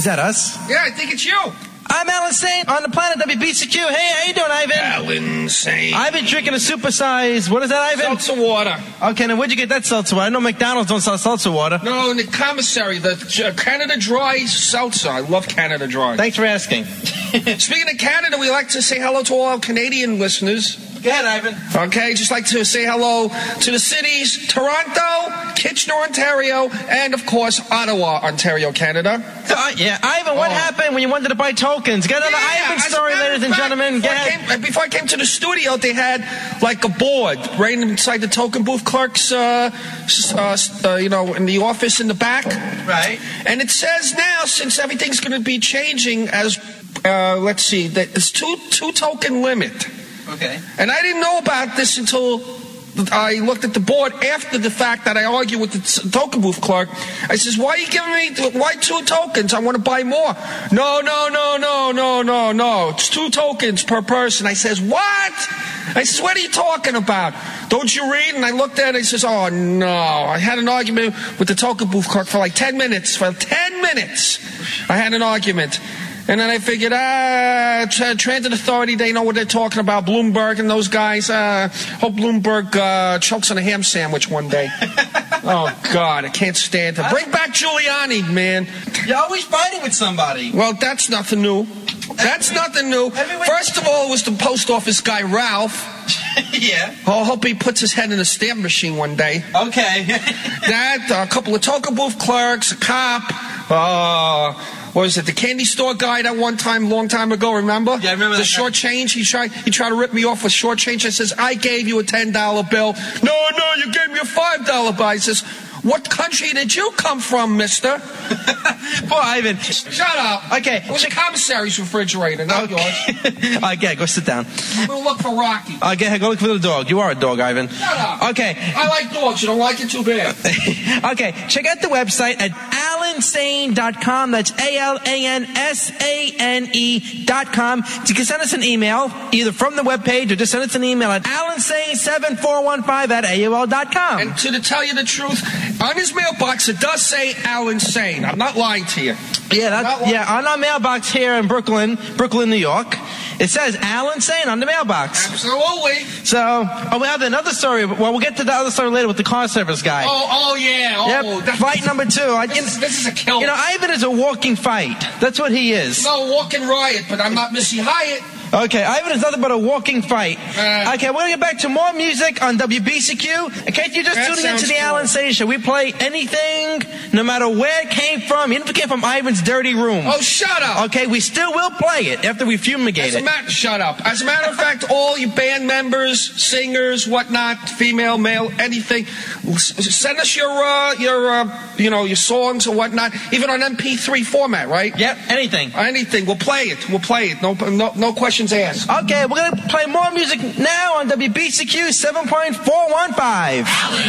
Is that us? Yeah, I think it's you. I'm Alan Sane on the planet WBCQ. Hey, how you doing, Ivan? Alan Sane. I've been drinking a supersized, what is that, Ivan? Seltzer water. Okay, now where'd you get that seltzer water? I know McDonald's don't sell seltzer water. No, in the commissary, the Canada Dry seltzer. I love Canada Dry. Thanks for asking. Speaking of Canada, we like to say hello to all our Canadian listeners. Go ahead, Ivan. Okay, just like to say hello to the cities Toronto, Kitchener, Ontario, and of course Ottawa, Ontario, Canada. Yeah, Ivan, what happened when you wanted to buy tokens? Get another Ivan story, ladies and gentlemen. Before I came to the studio, they had like a board right inside the token booth clerks, in the office in the back. Right. And it says now, since everything's going to be changing, as let's see, that it's two token limit. Okay. And I didn't know about this until I looked at the board after the fact that I argued with the token booth clerk. I says, why are you giving me, why 2 tokens? I want to buy more. No. It's 2 tokens per person. I says, what? I says, what are you talking about? Don't you read? And I looked at it and I says, oh no. I had an argument with the token booth clerk for like 10 minutes. For 10 minutes, I had an argument. And then I figured, Transit Authority, they know what they're talking about. Bloomberg and those guys. Hope Bloomberg chokes on a ham sandwich one day. Oh, God, I can't stand him. Bring back Giuliani, man. You're always fighting with somebody. Well, that's nothing new. That's nothing new. First of all, it was the post office guy, Ralph. Yeah. Oh, I hope he puts his head in a stamp machine one day. Okay. That, a couple of token booth clerks, a cop. What was it, the candy store guy that one time, long time ago, remember? Yeah, I remember the that short change. He tried to rip me off with short change. I says, I gave you a $10 bill. No, you gave me a $5 bill. I says, what country did you come from, mister? Poor Ivan. Shut up. Okay. It was a commissary's refrigerator, not yours. Okay, go sit down. We'll look for Rocky. Okay, go look for the dog. You are a dog, Ivan. Shut up. Okay. I like dogs. You don't like it too bad. Okay, check out the website at alansane.com. That's ALANSANE.com. You can send us an email, either from the webpage or just send us an email at alansane7415@AOL.com. And to tell you the truth, on his mailbox, it does say Alan Sane. I'm not lying to you. Yeah, on our mailbox here in Brooklyn, New York, it says Alan Sane on the mailbox. Absolutely. So, we have another story. Well, we'll get to the other story later with the car service guy. Oh yeah. Yep. Fight number 2. This is a killer. You know, Ivan is a walking fight. That's what he is. No, walking riot, but I'm not Missy Hyatt. Okay, Ivan is nothing but a walking fight. Okay, we're going to get back to more music on WBCQ. In case you're just tuning into the Alan Sane Show, we play anything, no matter where it came from, even if it came from Ivan's dirty room. Oh, shut up. Okay, we still will play it after we fumigate it. Shut up. As a matter of fact, all you band members, singers, whatnot, female, male, anything, send us your songs or whatnot, even on MP3 format, right? Yep, anything. Anything. We'll play it. No questions asked. Okay, we're going to play more music now on WBCQ 7.415.